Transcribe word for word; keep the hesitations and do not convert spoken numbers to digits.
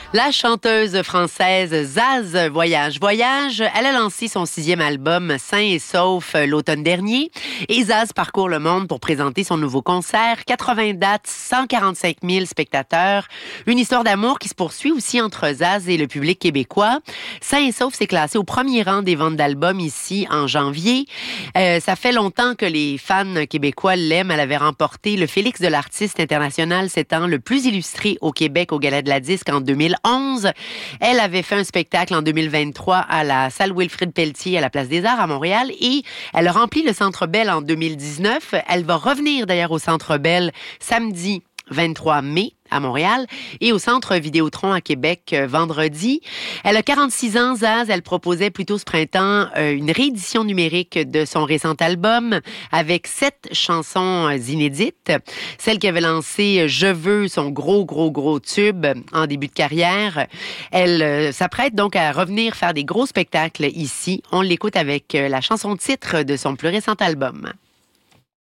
La chanteuse française Zaz Voyage Voyage, elle a lancé son sixième album Sain et Sauf l'automne dernier. Et Zaz parcourt le monde pour présenter son nouveau concert. quatre-vingts dates, cent quarante-cinq mille spectateurs. Une histoire d'amour qui se poursuit aussi entre Zaz et le public québécois. Sain et Sauf s'est classé au premier rang des ventes d'albums ici en janvier. Euh, ça fait longtemps que les fans québécois l'aiment. Elle avait remporté le Félix de l'artiste international s'étant le plus illustré au Québec au Gala de la Disque en deux mille onze. Elle avait fait un spectacle en deux mille vingt-trois à la salle Wilfrid Pelletier à la Place des Arts à Montréal et elle a rempli le Centre Bell en deux mille dix-neuf. Elle va revenir d'ailleurs au Centre Bell samedi vingt-trois mai à Montréal et au Centre Vidéotron à Québec euh, vendredi. Elle a quarante-six ans, Zaz. Elle proposait plus tôt ce printemps euh, une réédition numérique de son récent album avec sept chansons euh, inédites. Celle qui avait lancé Je veux, son gros, gros, gros tube en début de carrière. Elle euh, s'apprête donc à revenir faire des gros spectacles ici. On l'écoute avec euh, la chanson titre de son plus récent album.